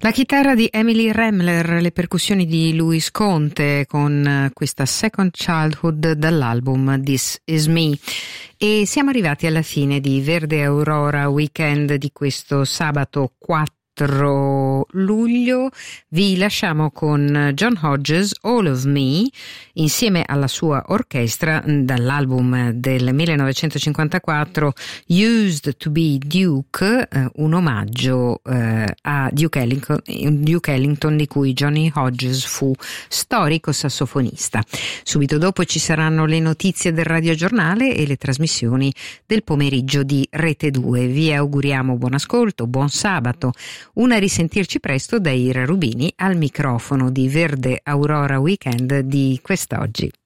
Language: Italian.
La chitarra di Emily Remler, le percussioni di Luis Conte con questa Second Childhood dall'album This Is Me. E siamo arrivati alla fine di Verde Aurora Weekend di questo sabato 4 luglio. Vi lasciamo con John Hodges, All of Me, insieme alla sua orchestra dall'album del 1954 Used to be Duke, un omaggio a Duke Ellington di cui Johnny Hodges fu storico sassofonista. Subito dopo ci saranno le notizie del radiogiornale e le trasmissioni del pomeriggio di Rete 2. Vi auguriamo buon ascolto, buon sabato. Una risentirci presto da Ira Rubini al microfono di Verde Aurora Weekend di quest'oggi.